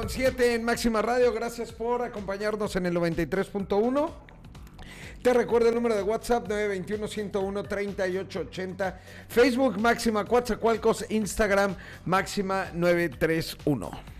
con 7 en Máxima Radio. Gracias por acompañarnos en el 93.1. Te recuerdo el número de WhatsApp 921-101-3880. Facebook Máxima Coatzacoalcos, Instagram Máxima 931.